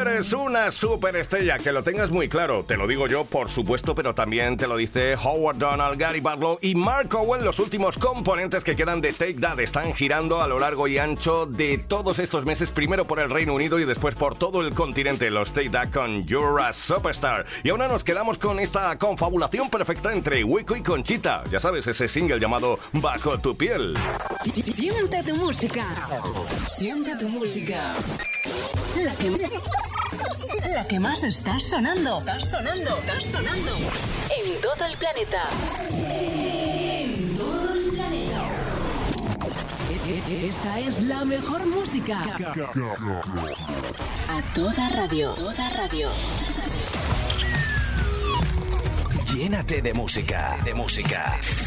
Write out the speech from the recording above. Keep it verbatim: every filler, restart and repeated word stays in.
eres una superestrella, que lo tengas muy claro. Te lo digo yo, por supuesto, pero también te lo dice Howard Donald, Gary Barlow y Mark Owen. Los últimos componentes que quedan de Take That están girando a lo largo y ancho de todos estos meses, primero por el Reino Unido y después por todo el continente. Los Take That con You're a Superstar. Y ahora nos quedamos con esta confabulación perfecta entre Hueco y Conchita. Ya sabes, ese single llamado Bajo tu piel. Siente tu música. Siente tu música. La que, la que más está sonando. Está sonando. Está sonando. En todo el planeta. En todo el planeta. Esta es la mejor música. A toda radio. Toda radio. Llénate de música. De música.